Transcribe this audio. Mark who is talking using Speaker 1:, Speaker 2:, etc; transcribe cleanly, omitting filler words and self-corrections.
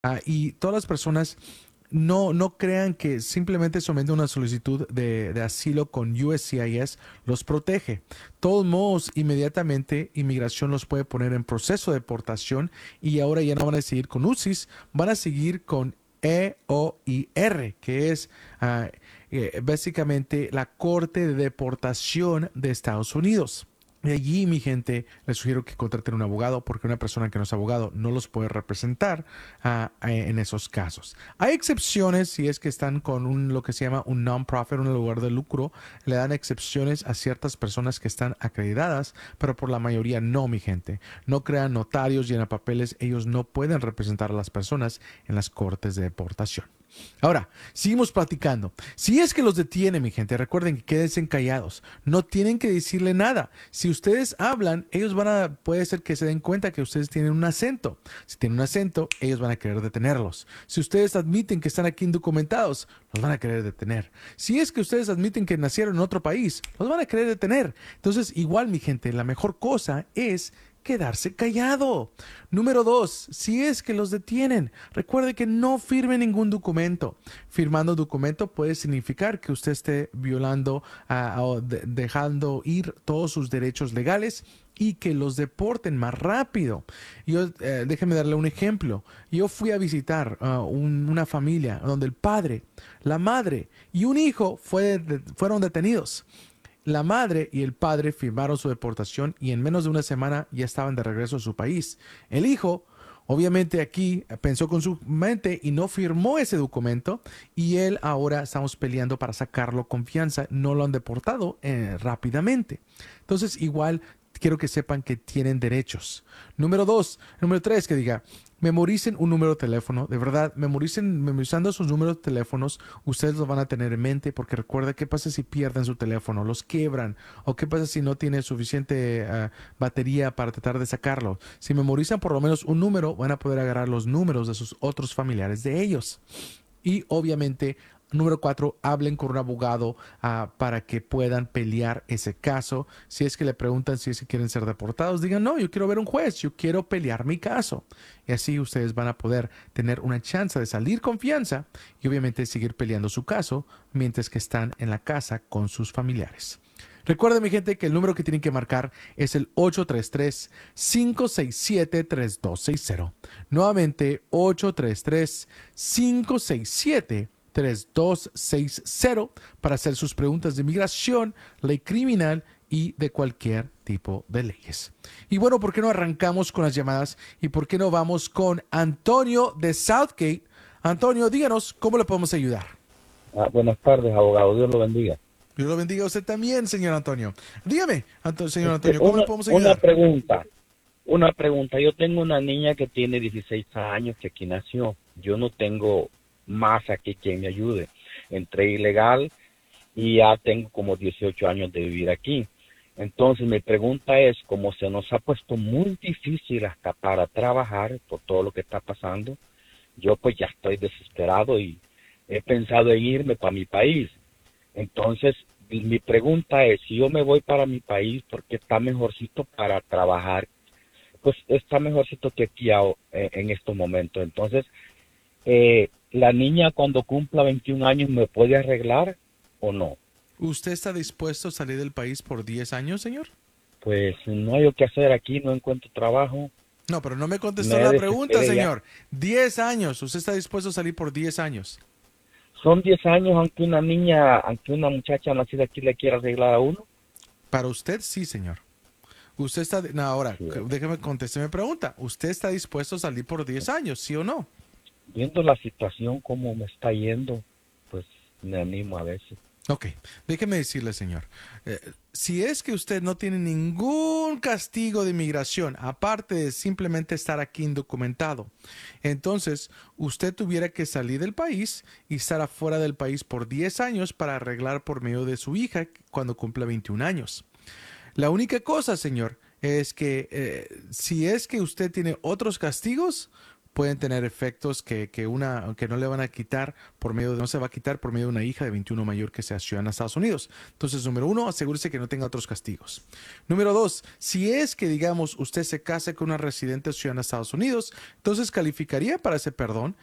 Speaker 1: Y todas las personas no crean que simplemente sometiendo una solicitud de asilo con USCIS los protege. Todos modos, inmediatamente inmigración los puede poner en proceso de deportación y ahora ya no van a seguir con UCIS, van a seguir con EOIR, que es básicamente la Corte de Deportación de Estados Unidos. Y allí, mi gente, les sugiero que contraten un abogado porque una persona que no es abogado no los puede representar en esos casos. Hay excepciones si es que están con lo que se llama un non-profit, un lugar de lucro, le dan excepciones a ciertas personas que están acreditadas, pero por la mayoría no, mi gente. No crean notarios, llenan papeles, ellos no pueden representar a las personas en las cortes de deportación. Ahora, seguimos platicando. Si es que los detiene, mi gente, recuerden que quédense callados. No tienen que decirle nada. Si ustedes hablan, ellos puede ser que se den cuenta que ustedes tienen un acento. Si tienen un acento, ellos van a querer detenerlos. Si ustedes admiten que están aquí indocumentados, los van a querer detener. Si es que ustedes admiten que nacieron en otro país, los van a querer detener. Entonces, igual, mi gente, la mejor cosa es quedarse callado. Número dos, si es que los detienen, recuerde que no firme ningún documento. Firmando documento puede significar que usted esté violando o dejando ir todos sus derechos legales y que los deporten más rápido. Déjeme darle un ejemplo. Yo fui a visitar una familia donde el padre, la madre y un hijo fueron detenidos. La madre y el padre firmaron su deportación y en menos de una semana ya estaban de regreso a su país. El hijo, obviamente aquí pensó con su mente y no firmó ese documento y él ahora estamos peleando para sacarlo con fianza. No lo han deportado rápidamente. Entonces igual quiero que sepan que tienen derechos. Número tres, que diga, memoricen un número de teléfono, de verdad, memorizando sus números de teléfonos, ustedes los van a tener en mente porque recuerda qué pasa si pierden su teléfono, los quiebran o qué pasa si no tiene suficiente batería para tratar de sacarlo. Si memorizan por lo menos un número, van a poder agarrar los números de sus otros familiares de ellos. Y obviamente, número cuatro, hablen con un abogado para que puedan pelear ese caso. Si es que le preguntan si es que quieren ser deportados, digan, no, yo quiero ver un juez, yo quiero pelear mi caso. Y así ustedes van a poder tener una chance de salir con fianza y obviamente seguir peleando su caso mientras que están en la casa con sus familiares. Recuerden, mi gente, que el número que tienen que marcar es el 833-567-3260. Nuevamente, 833-567-3260 para hacer sus preguntas de inmigración, ley criminal y de cualquier tipo de leyes. Y bueno, ¿por qué no arrancamos con las llamadas? ¿Y por qué no vamos con Antonio de Southgate? Antonio, díganos, ¿cómo le podemos ayudar?
Speaker 2: Buenas tardes, abogado. Dios lo bendiga.
Speaker 1: Dios lo bendiga a usted también, señor Antonio. Dígame, señor
Speaker 2: Este,
Speaker 1: Antonio, ¿cómo le
Speaker 2: una,
Speaker 1: podemos
Speaker 2: una
Speaker 1: ayudar?
Speaker 2: pregunta, una pregunta. Yo tengo una niña que tiene 16 años que aquí nació. Yo no tengo más aquí quien me ayude. Entré ilegal y ya tengo como 18 años de vivir aquí. Entonces mi pregunta es, como se nos ha puesto muy difícil hasta para trabajar por todo lo que está pasando, yo pues ya estoy desesperado y he pensado en irme para mi país. Entonces, mi pregunta es, si yo me voy para mi país, porque está mejorcito para trabajar, pues está mejorcito que aquí en estos momentos. Entonces, la niña cuando cumpla 21 años, ¿me puede arreglar o no?
Speaker 1: ¿Usted está dispuesto a salir del país por 10 años, señor?
Speaker 2: Pues no hay lo que hacer aquí, no encuentro trabajo,
Speaker 1: No, pero no me contestó
Speaker 2: me
Speaker 1: la pregunta,
Speaker 2: desesperé ya.
Speaker 1: señor. 10 años. ¿Usted está dispuesto a salir por 10 años?
Speaker 2: Son 10 años, aunque una niña, aunque una muchacha nacida aquí le quiera arreglar a uno.
Speaker 1: Para usted, sí, señor. Usted está... No, ahora,
Speaker 2: Sí.
Speaker 1: déjeme contestar mi pregunta. ¿Usted está dispuesto a salir por 10 años, sí o no?
Speaker 2: Viendo la situación como me está yendo, pues me animo a veces.
Speaker 1: Ok, déjeme decirle, señor, si es que usted no tiene ningún castigo de inmigración, aparte de simplemente estar aquí indocumentado, entonces usted tuviera que salir del país y estar afuera del país por 10 años para arreglar por medio de su hija cuando cumpla 21 años. La única cosa, señor, es que si es que usted tiene otros castigos, pueden tener efectos que no le van a quitar no se va a quitar por medio de una hija de 21 mayor que sea ciudadana de Estados Unidos. Entonces, número uno, asegúrese que no tenga otros castigos. Número dos, si es que, digamos, usted se casa con una residente ciudadana de Estados Unidos, entonces calificaría para ese perdón,